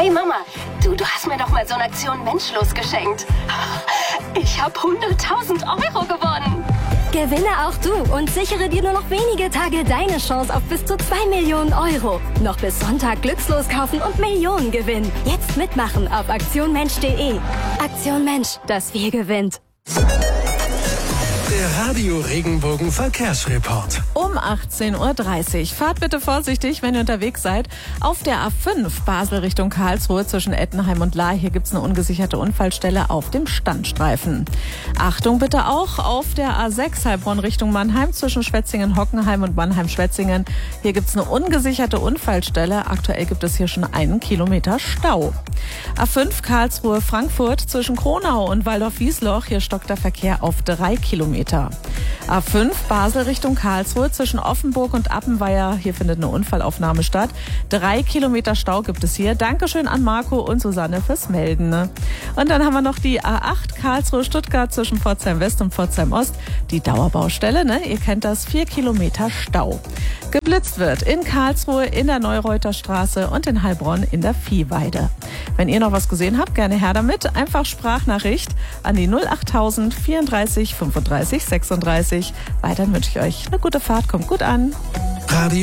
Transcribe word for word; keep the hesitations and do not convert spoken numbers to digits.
Hey Mama, du, du hast mir doch mal so eine Aktion Menschlos geschenkt. Ich habe hunderttausend Euro gewonnen. Gewinne auch du und sichere dir nur noch wenige Tage deine Chance auf bis zu zwei Millionen Euro. Noch bis Sonntag glückslos kaufen und Millionen gewinnen. Jetzt mitmachen auf aktion mensch punkt de. Aktion Mensch, das Wir gewinnt. Der Radio Regenbogen Verkehrsreport. Um achtzehn Uhr dreißig. Fahrt bitte vorsichtig, wenn ihr unterwegs seid. Auf der A fünf Basel Richtung Karlsruhe zwischen Ettenheim und Lahr. Hier gibt's eine ungesicherte Unfallstelle auf dem Standstreifen. Achtung bitte auch auf der A sechs Heilbronn Richtung Mannheim zwischen Schwetzingen-Hockenheim und Mannheim-Schwetzingen. Hier gibt's eine ungesicherte Unfallstelle. Aktuell gibt es hier schon einen Kilometer Stau. A fünf Karlsruhe Frankfurt zwischen Kronau und Waldorf-Wiesloch. Hier stockt der Verkehr auf drei Kilometer. A fünf Basel Richtung Karlsruhe zwischen Offenburg und Appenweier. Hier findet eine Unfallaufnahme statt. Drei Kilometer Stau gibt es hier. Dankeschön an Marco und Susanne fürs Melden. Und dann haben wir noch die A acht Karlsruhe-Stuttgart zwischen Pforzheim West und Pforzheim Ost. Die Dauerbaustelle, ne? Ihr kennt das, vier Kilometer Stau. Geblitzt wird in Karlsruhe, in der Neureuter Straße und in Heilbronn in der Viehweide. Wenn ihr noch was gesehen habt, gerne her damit. Einfach Sprachnachricht an die null achttausend vierunddreißig fünfunddreißig sechsunddreißig. Weiterhin wünsche ich euch eine gute Fahrt. Kommt gut an.